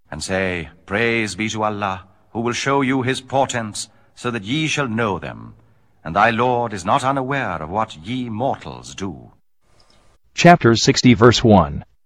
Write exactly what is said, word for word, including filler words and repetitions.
and say, Praise be to Allah, who will show you his portents, so that ye shall know them. And thy Lord is not unaware of what ye mortals do. Chapter sixty, verse one.